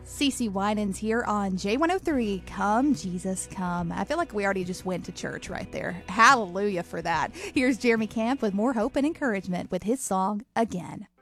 CeCe Winans here on J103, Come Jesus Come. I feel like we already just went to church right there. Hallelujah for that. Here's Jeremy Camp with more hope and encouragement with his song, Again.